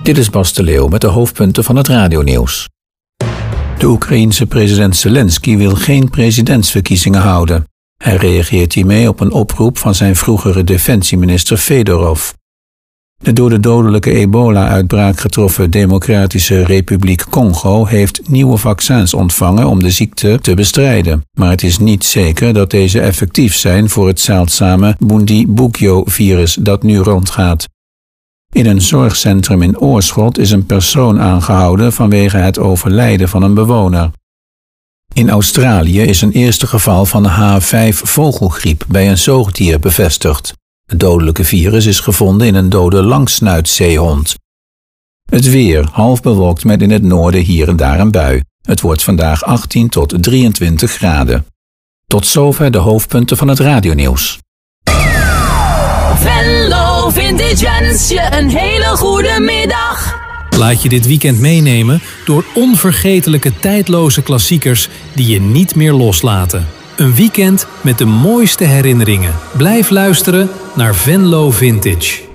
Dit is Bas de Leeuw met de hoofdpunten van het radionieuws. De Oekraïense president Zelensky wil geen presidentsverkiezingen houden. Hij reageert hiermee op een oproep van zijn vroegere defensieminister Fedorov. De door de dodelijke ebola-uitbraak getroffen Democratische Republiek Congo heeft nieuwe vaccins ontvangen om de ziekte te bestrijden. Maar het is niet zeker dat deze effectief zijn voor het zeldzame Bundibugyo-virus dat nu rondgaat. In een zorgcentrum in Oorschot is een persoon aangehouden vanwege het overlijden van een bewoner. In Australië is een eerste geval van H5-vogelgriep bij een zoogdier bevestigd. Het dodelijke virus is gevonden in een dode langsnuitzeehond. Het weer, half bewolkt met in het noorden hier en daar een bui. Het wordt vandaag 18 tot 23 graden. Tot zover de hoofdpunten van het radionieuws. Venlo Vintage wens je een hele goede middag. Laat je dit weekend meenemen door onvergetelijke tijdloze klassiekers die je niet meer loslaten. Een weekend met de mooiste herinneringen. Blijf luisteren naar Venlo Vintage.